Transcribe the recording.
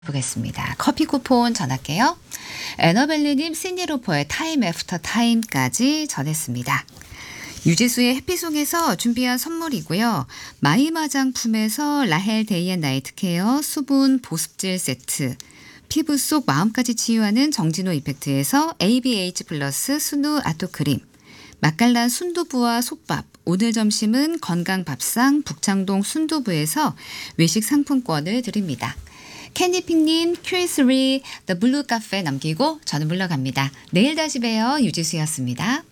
보겠습니다. 커피 쿠폰 전할게요. 에너벨리님 시니로퍼의 타임 애프터 타임까지 전했습니다. 유지수의 해피송에서 준비한 선물이고요. 마이마장품에서 라헬 데이 앤 나이트 케어 수분 보습질 세트, 피부 속 마음까지 치유하는 정진호 이펙트에서 ABH 플러스 순우 아토크림, 맛깔난 순두부와 솥밥, 오늘 점심은 건강밥상 북창동 순두부에서 외식 상품권을 드립니다. 캔디핑님 Q3 The Blue Cafe 남기고 저는 물러갑니다. 내일 다시 봬요. 유지수였습니다.